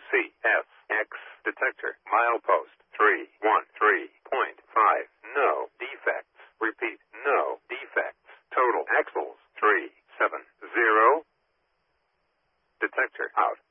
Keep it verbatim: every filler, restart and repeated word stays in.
C S X detector. Milepost three one three point five. No defects. Repeat, no defects. Total axles three seven zero. Detector out.